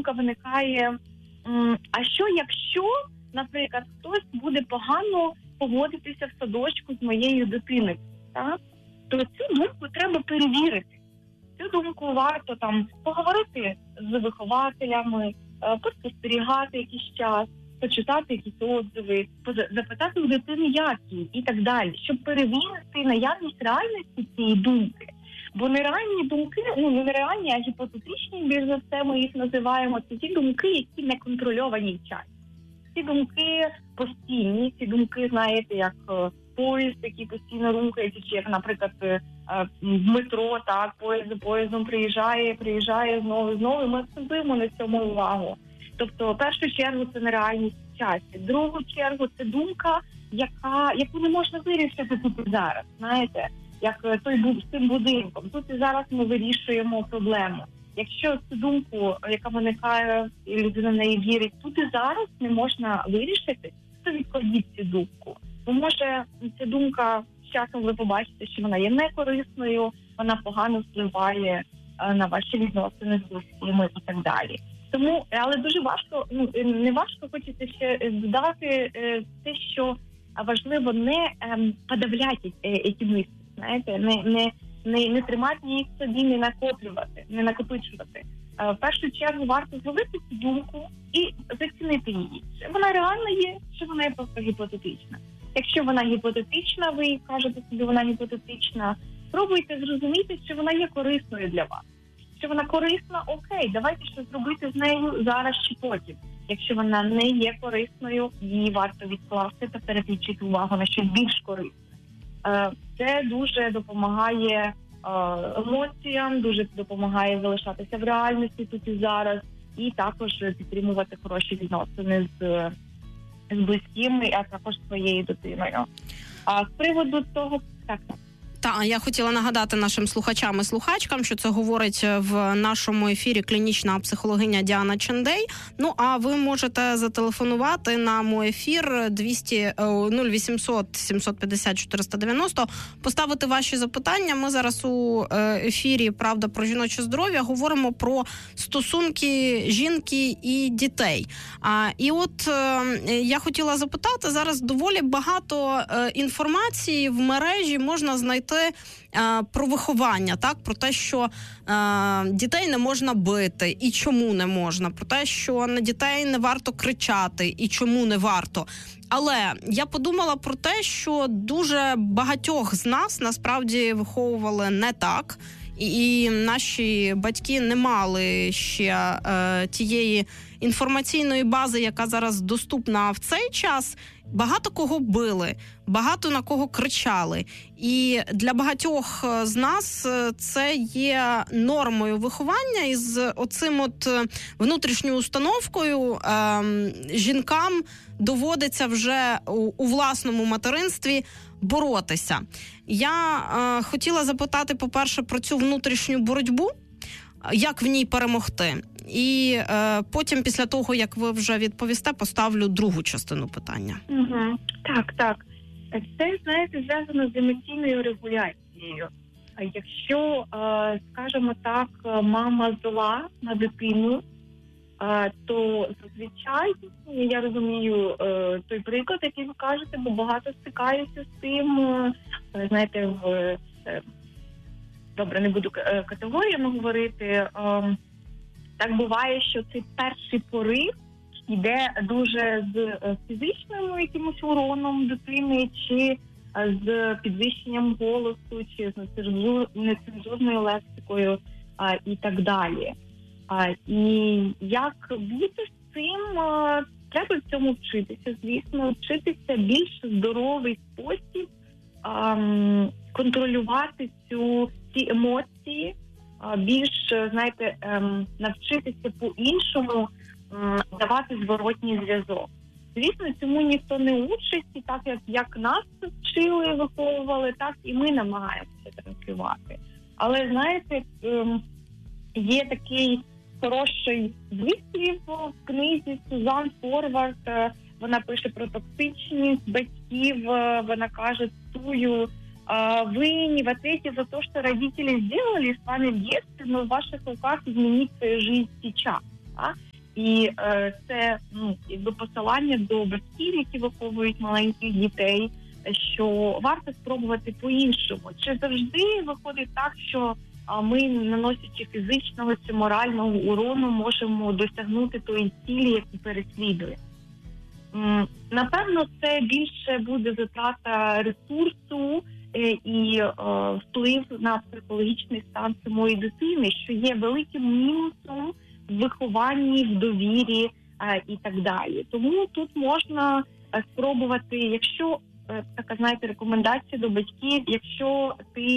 думка виникає, а що якщо, наприклад, хтось буде погано поводитися в садочку з моєю дитиною, так? То цю думку треба перевірити. Цю думку варто там поговорити з вихователями, поспостерігати якийсь час, почитати якісь отзиви, запитати у дитини, як їй і так далі, щоб перевірити наявність реальності цієї думки. Бо нереальні думки, не нереальні, а гіпотетичні, більш за все ми їх називаємо, це ті думки, які не контрольовані в часі. Ці думки постійні, ці думки, знаєте, як поїзд, який постійно рухається, чи як, наприклад, в метро, так, поїзд за поїздом приїжджає знову, і ми акцентуємо на цьому увагу. Тобто, в першу чергу, це нереальність в часі. В другу чергу, це думка, яку не можна вирішити тут і зараз, знаєте, як той був з тим будинком. Тут і зараз ми вирішуємо проблему. Якщо цю думку, яка виникає, і людина в неї вірить, тут і зараз не можна вирішити, то відкладіть цю думку. Бо може ця думка, з часом ви побачите, що вона є некорисною, вона погано впливає на ваші відносини з близькими і так далі. Тому, але дуже важко, не важко, хочеться ще додати те, що важливо не подавляти ці мислі, знаєте, не тримати їх собі, не накопичувати. В першу чергу варто зловити цю думку і зацінити її. Чи вона реальна є, чи вона є просто гіпотетична. Якщо вона гіпотетична, ви кажете собі, вона гіпотетична, спробуйте зрозуміти, чи вона є корисною для вас. Якщо вона корисна, окей, давайте щось зробити з нею зараз чи потім. Якщо вона не є корисною, її варто відкласти та переключити увагу на щось більш корисне. Це дуже допомагає емоціям, дуже допомагає залишатися в реальності тут і зараз, і також підтримувати хороші відносини з близькими, а також своєю дитиною. А з приводу того, так. Та, я хотіла нагадати нашим слухачам і слухачкам, що це говорить в нашому ефірі клінічна психологиня Діана Чендей. Ну, а ви можете зателефонувати на мій ефір 0800 750 490, поставити ваші запитання. Ми зараз у ефірі «Правда про жіноче здоров'я» говоримо про стосунки жінки і дітей. І от я хотіла запитати, зараз доволі багато інформації в мережі можна знайти про виховання, так, про те, що дітей не можна бити і чому не можна, про те, що на дітей не варто кричати і чому не варто. Але я подумала про те, що дуже багатьох з нас насправді виховували не так, і наші батьки не мали ще тієї інформаційної бази, яка зараз доступна в цей час. Багато кого били, багато на кого кричали. І для багатьох з нас це є нормою виховання, і з оцим от внутрішньою установкою жінкам доводиться вже у власному материнстві боротися. Я хотіла запитати, по-перше, про цю внутрішню боротьбу, як в ній перемогти. І потім, після того, як ви вже відповісте, поставлю другу частину питання. Угу. Так. Це, знаєте, зв'язано з емоційною регуляцією. Якщо, скажімо так, мама зла на дитину, то зазвичай, я розумію той приклад, який ви кажете, бо багато стикаюся з тим, знаєте, добре, не буду категоріями говорити. Так буває, що цей перший порив йде дуже з фізичним якимось уроном дитини, чи з підвищенням голосу, чи з нецензурною лексикою і так далі. І як бути з цим, треба в цьому вчитися, звісно, вчитися більш здоровий спосіб контролювати ці емоції, більш, знаєте, навчитися по-іншому давати зворотній зв'язок. Звісно, цьому ніхто не учить, і так як нас вчили, виховували, так і ми намагаємося транслювати. Але, знаєте, є такий хороший вислів в книзі Сюзан Форвард. Вона пише про токсичність батьків, вона каже, цитую: «Вы не в ответе за то, что родители сделали с вами в детстве, но в ваших руках изменить свою жизнь сейчас». І це якби посилання до батьків, які виховують маленьких дітей, що варто спробувати по-іншому. Чи завжди виходить так, що ми, наносячи фізичного чи морального урону, можемо досягнути тої цілі, яку переслідуємо? Напевно, це більше буде затрата ресурсу і вплив на психологічний стан самої дитини, що є великим мінусом в вихованні, в довірі і так далі. Тому тут можна спробувати, якщо така, знаєте, рекомендація до батьків, якщо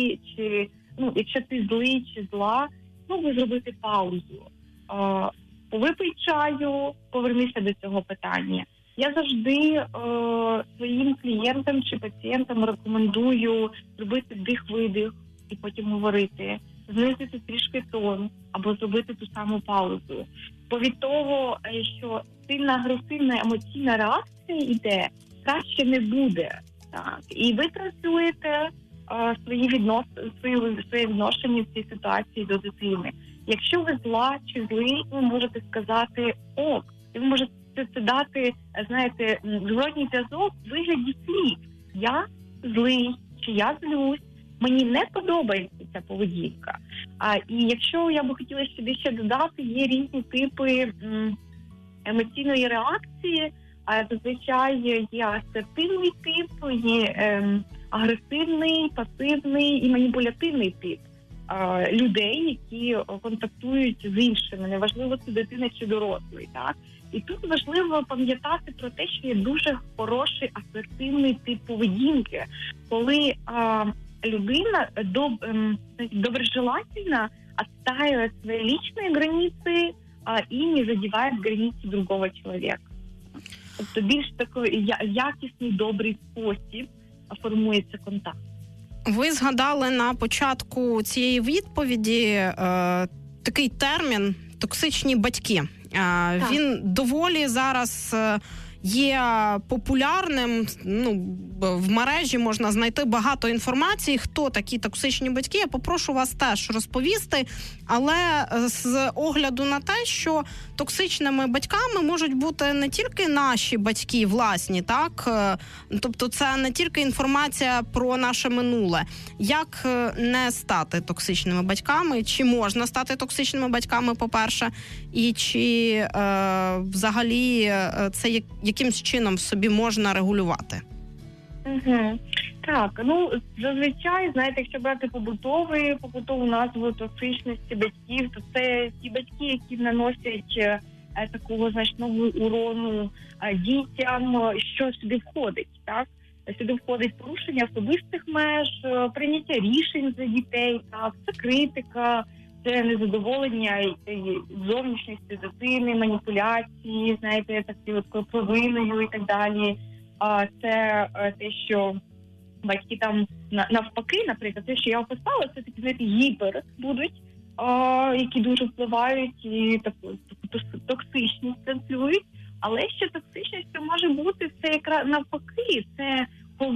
ти злий чи зла, зробити паузу. Випий чаю, повернися до цього питання. Я завжди своїм клієнтам чи пацієнтам рекомендую зробити вдих-видих і потім говорити, знизити трішки тон або зробити ту саму паузу. Бо від того, що сильна агресивна емоційна реакція йде, краще не буде. Так. І ви транслюєте своє відношення в цій ситуації до дитини. Якщо ви зла чи злий, ви можете сказати «ок». І ви можете це дати, знаєте, зворотній зв'язок в вигляді слів. Я злий чи я злюсь, мені не подобається ця поведінка. І якщо я би хотіла сюди ще додати, є різні типи емоційної реакції. Зазвичай є асертивний тип, є агресивний, пасивний і маніпулятивний тип людей, які контактують з іншими, неважливо, це дитина чи дорослий. Так? І тут важливо пам'ятати про те, що є дуже хороший асертивний тип поведінки, коли людина доброжелательно отстаивает свои личные границы и не задевает границы другого человека. Тобто більш такий якісний, добрий спосіб формується контакт. Ви згадали на початку цієї відповіді такий термін «токсичні батьки». Він доволі зараз є популярним, в мережі можна знайти багато інформації, хто такі токсичні батьки. Я попрошу вас теж розповісти, але з огляду на те, що токсичними батьками можуть бути не тільки наші батьки власні, так? Тобто це не тільки інформація про наше минуле. Як не стати токсичними батьками? Чи можна стати токсичними батьками, по-перше? І чи взагалі це якимсь чином в собі можна регулювати? Угу. Так, зазвичай, знаєте, якщо брати побутову назву токсичності батьків, то це ті батьки, які наносять такого значного урону дітям, що сюди входить, так? Сюди входить порушення особистих меж, прийняття рішень за дітей, так, це критика, це незадоволення зовнішністю дитини, маніпуляції, знаєте, такі провиною і так далі. Це те, що батьки там навпаки, наприклад, те, що я описала, це такі, знаєте, гіпер будуть, які дуже впливають і таку токсичність транслюють. Але ще токсичністю може бути це якраз навпаки, це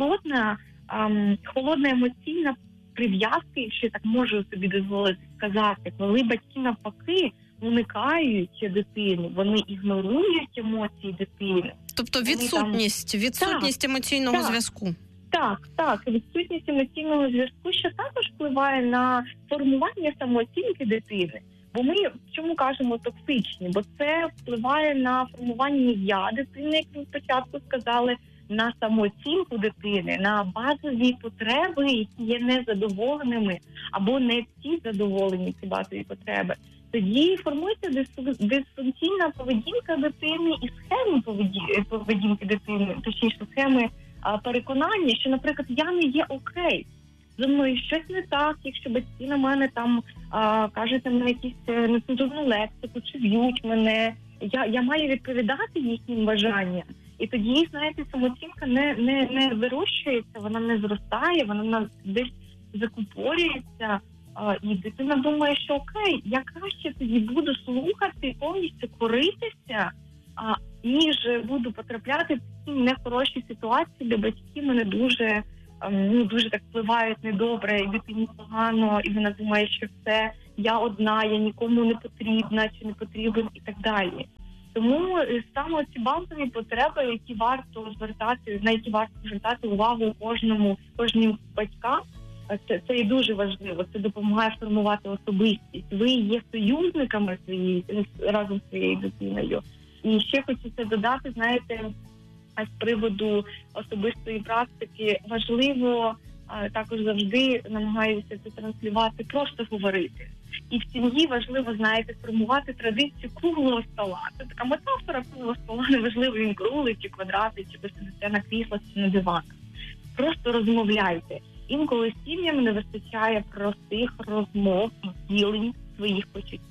холодна емоційна прив'язка, якщо я так можу собі дозволити сказати, коли батьки навпаки уникають дитину, вони ігнорують емоції дитини. Тобто відсутність емоційного зв'язку. Так, відсутність емоційного зв'язку, що також впливає на формування самооцінки дитини. Бо ми чому кажемо токсичні? Бо це впливає на формування я дитини, як ви спочатку сказали, на самооцінку дитини, на базові потреби, які є незадоволеними, або не всі задоволені ці базові потреби. Тоді формується дисфункційна поведінка дитини і схеми поведінки дитини, точніше схеми переконання, що, наприклад, я не є окей, зі мною щось не так, якщо батьки на мене там кажуть на якісь нецензурну лексику, чи б'ють мене, я маю відповідати їхнім бажанням. І тоді, знаєте, самооцінка не вирощується, вона не зростає, вона десь закупорюється. І дитина думає, що окей, я краще тоді буду слухати, повністю коритися, ніж буду потрапляти в такі нехороші ситуації, де батьки мене дуже так впливають недобре, і дитині погано, і вона думає, що все, я одна, я нікому не потрібна, чи не потрібен, і так далі. Тому саме ці базові потреби, на які варто звертати увагу кожним батькам, це і дуже важливо. Це допомагає формувати особистість. Ви є союзниками разом з своєю дитиною. І ще хочеться додати, знаєте, з приводу особистої практики, важливо, також завжди намагаюся це транслювати, просто говорити. І в сім'ї важливо, знаєте, формувати традицію круглого стола. Це така метафора круглого стола, неважливо, він круглий, чи квадратний, чи ви сидите на кріслах, чи на диванах. Просто розмовляйте. Інколи сім'ям не вистачає простих розмов і ділень своїх почуттів.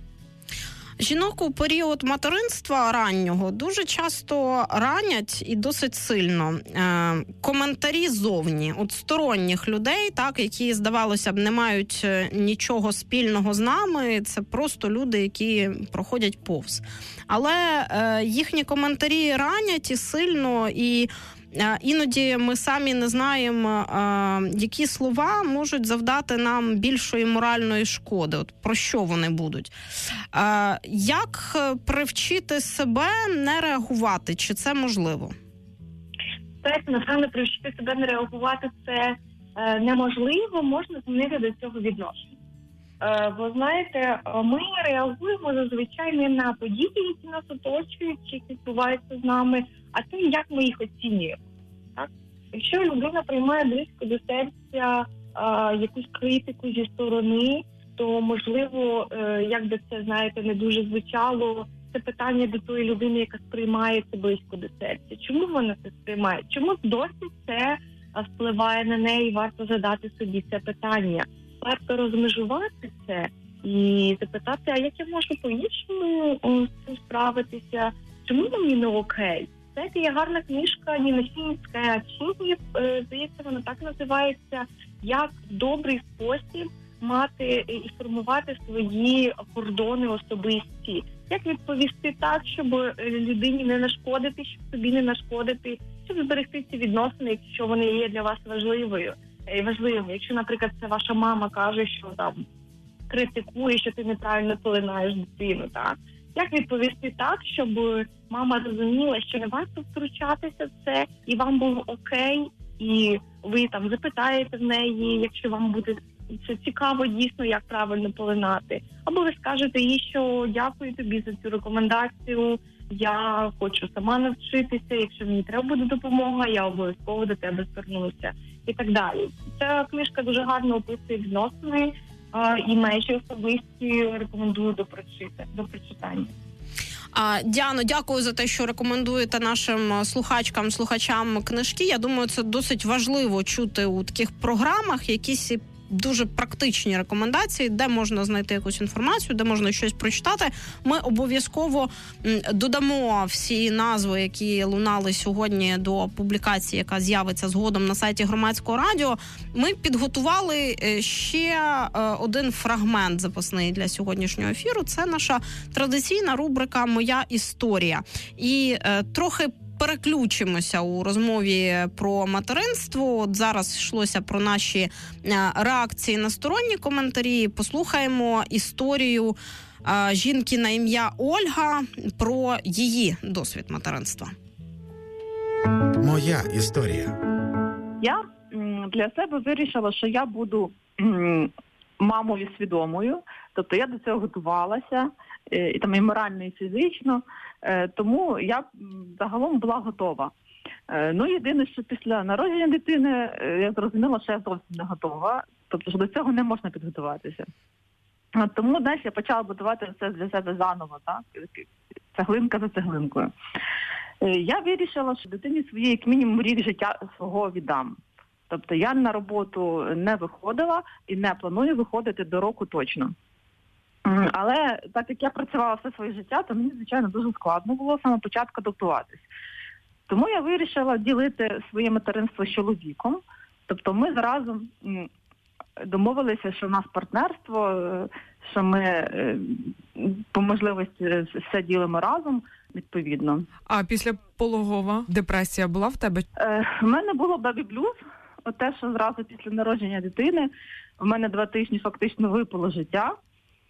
Жінок у період материнства раннього дуже часто ранять і досить сильно коментарі зовні, от сторонніх людей, так, які, здавалося б, не мають нічого спільного з нами, це просто люди, які проходять повз. Але їхні коментарі ранять і сильно, і іноді ми самі не знаємо, які слова можуть завдати нам більшої моральної шкоди. От про що вони будуть? Як привчити себе не реагувати? Чи це можливо? Так, напевно, привчити себе не реагувати – це неможливо, можна змінити до цього відношення. Бо, знаєте, ми реагуємо зазвичай не на події, які нас оточують, чи відбуваються з нами, а те, як ми їх оцінюємо. Так? Якщо людина приймає близько до серця якусь критику зі сторони, то, можливо, як би це, знаєте, не дуже звучало, це питання до тої людини, яка сприймає це близько до серця. Чому вона це сприймає? Чому досі це впливає на неї? Варто задати собі це питання. Варто розмежувати це і запитати, а як я можу по-іншому з цим справитися? Чому мені не окей? Знаєте, є гарна книжка Ніна Фінська, здається, вона так називається, як добрий спосіб мати і формувати свої кордони особисті. Як відповісти так, щоб людині не нашкодити, щоб собі не нашкодити, щоб зберегти ці відносини, якщо вони є для вас важливими. Якщо, наприклад, це ваша мама каже, що там критикує, що ти неправильно пеленаєш дитину, так? Як відповісти так, щоб мама розуміла, що не варто втручатися в це, і вам було окей, і ви там запитаєте в неї, якщо вам буде це цікаво дійсно, як правильно пеленати. Або ви скажете їй, що дякую тобі за цю рекомендацію, я хочу сама навчитися, якщо мені треба буде допомога, я обов'язково до тебе звернуся. І так далі. Ця книжка дуже гарно описує відносини і межі особисті, рекомендую до прочитання. Діано, дякую за те, що рекомендуєте нашим слухачам книжки. Я думаю, це досить важливо чути у таких програмах якісь дуже практичні рекомендації, де можна знайти якусь інформацію, де можна щось прочитати. Ми обов'язково додамо всі назви, які лунали сьогодні до публікації, яка з'явиться згодом на сайті Громадського радіо. Ми підготували ще один фрагмент запасний для сьогоднішнього ефіру. Це наша традиційна рубрика «Моя історія». І трохи переключимося у розмові про материнство. От зараз йшлося про наші реакції на сторонні коментарі. Послухаємо історію жінки на ім'я Ольга про її досвід материнства. Моя історія. Я для себе вирішила, що я буду мамою свідомою. Тобто я до цього готувалася, і морально, і фізично. Тому я загалом була готова. Єдине, що після народження дитини я зрозуміла, що я зовсім не готова. Тобто, що до цього не можна підготуватися. Тому, я почала будувати все для себе заново, так? Цеглинка за цеглинкою. Я вирішила, що дитині своїй, як мінімум, рік життя свого віддам. Тобто я на роботу не виходила і не планую виходити до року точно. Але так як я працювала все своє життя, то мені, звичайно, дуже складно було з самого початку адаптуватись. Тому я вирішила ділити своє материнство з чоловіком. Тобто ми разом домовилися, що в нас партнерство, що ми по можливості все ділимо разом, відповідно. А післяпологова депресія була в тебе? У мене було бебі-блюз. Те, що зразу після народження дитини, в мене 2 тижні фактично випало життя.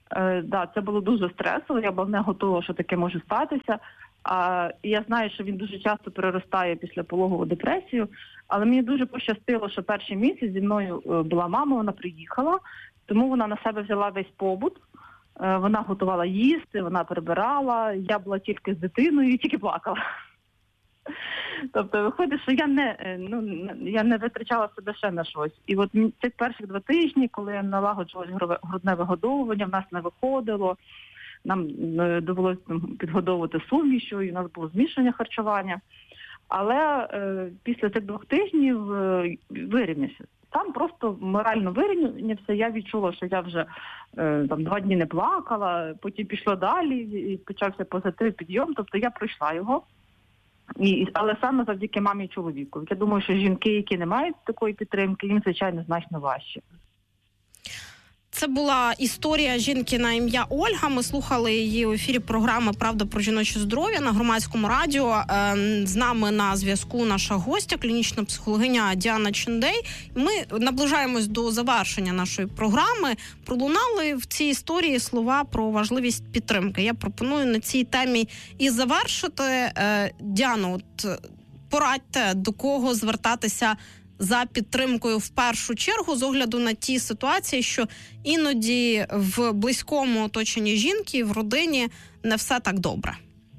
Да, це було дуже стресово, я була не готова, що таке може статися. І я знаю, що він дуже часто переростає після пологову депресію, але мені дуже пощастило, що перший місяць зі мною була мама, вона приїхала, тому вона на себе взяла весь побут, вона готувала їсти, вона прибирала, я була тільки з дитиною і тільки плакала. Тобто виходить, що я не витрачала себе ще на щось. І от цих перших 2 тижні, коли налагоджувалось грудне вигодовування, в нас не виходило, нам довелося підгодовувати сумішю, і у нас було змішання харчування. Але після цих 2 тижнів вирівнявся. Там просто морально вирівнявся, я відчула, що я вже 2 дні не плакала, потім пішло далі, і почався позитив, підйом, тобто я пройшла його. Але саме завдяки мамі і чоловіку. Я думаю, що жінки, які не мають такої підтримки, їм, звичайно, значно важче. Це була історія жінки на ім'я Ольга. Ми слухали її у ефірі програми «Правда про жіноче здоров'я» на Громадському радіо. З нами на зв'язку наша гостя, клінічна психологиня Діана Чендей. Ми наближаємось до завершення нашої програми. Пролунали в цій історії слова про важливість підтримки. Я пропоную на цій темі і завершити. Діано, порадьте, до кого звертатися за підтримкою в першу чергу, з огляду на ті ситуації, що іноді в близькому оточенні жінки, в родині не все так добре?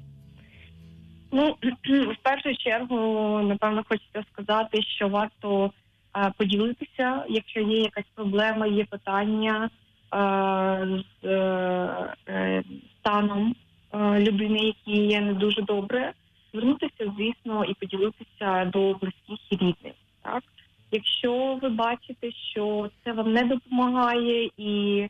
В першу чергу, напевно, хочеться сказати, що варто поділитися, якщо є якась проблема, є питання з станом людини, якій є не дуже добре, звернутися, звісно, і поділитися до близьких і рідних. Так? Якщо ви бачите, що це вам не допомагає і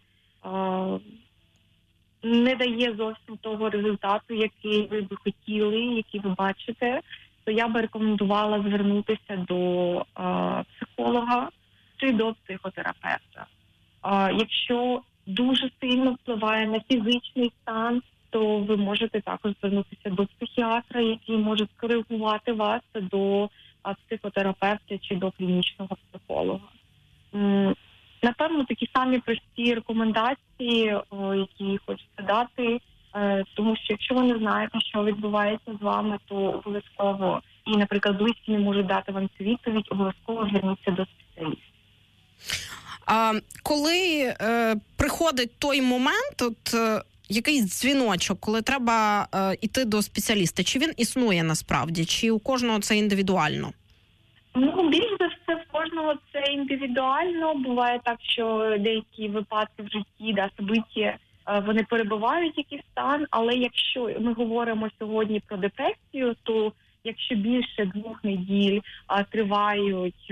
не дає зовсім того результату, який ви б хотіли, який ви бачите, то я би рекомендувала звернутися до психолога чи до психотерапевта. Якщо дуже сильно впливає на фізичний стан, то ви можете також звернутися до психіатра, який може скоригувати вас до психотерапевта чи до клінічного психолога. Напевно, такі самі прості рекомендації, які хочеться дати, тому що якщо ви не знаєте, що відбувається з вами, то обов'язково, і, наприклад, близькі не можуть дати вам цю відповідь, обов'язково зверніться до спеціаліста. Коли приходить той момент, якийсь дзвіночок, коли треба йти до спеціаліста, чи він існує насправді, чи у кожного це індивідуально? Більш за все, в кожного це індивідуально. Буває так, що деякі випадки в житті, собиття, вони перебувають якийсь стан, але якщо ми говоримо сьогодні про депресію, то якщо більше 2 неділь тривають,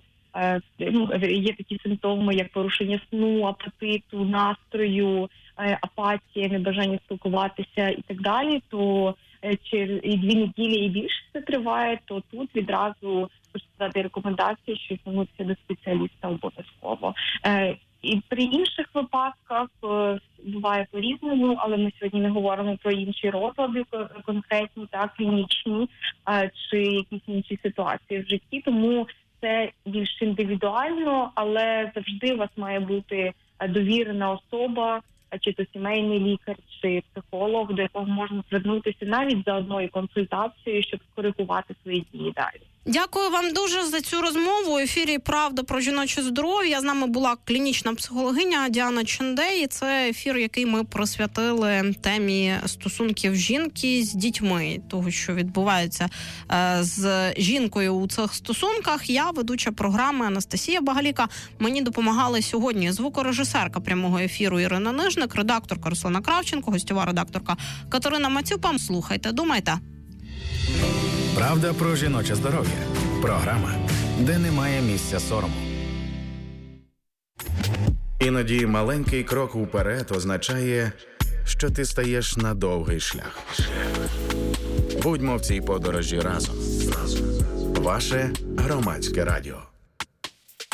є такі симптоми, як порушення сну, апетиту, настрою, апатія, небажання спілкуватися і так далі, то через 2 неділі і більше це триває, то тут відразу хочу дати рекомендації, що звернутися до спеціаліста обов'язково. І при інших випадках буває по-різному, але ми сьогодні не говоримо про інші розлади конкретні, клінічні, чи якісь інші ситуації в житті, тому це більш індивідуально, але завжди у вас має бути довірена особа, чи то сімейний лікар, чи психолог, до якого можна звернутися навіть за одною консультацією, щоб скоригувати свої дії далі. Дякую вам дуже за цю розмову. У ефірі «Правда про жіноче здоров'я». З нами була клінічна психологиня Діана Чендей. І це ефір, який ми присвятили темі стосунків жінки з дітьми, того, що відбувається з жінкою у цих стосунках. Я, ведуча програми Анастасія Багаліка. Мені допомагали сьогодні звукорежисерка прямого ефіру Ірина Нижник, редакторка Руслана Кравченко, гостьова редакторка Катерина Мацюпа. Слухайте, думайте. Правда про жіноче здоров'я. Програма, де немає місця сорому. Іноді маленький крок уперед означає, що ти стаєш на довгий шлях. Будьмо в цій подорожі разом. Ваше Громадське радіо.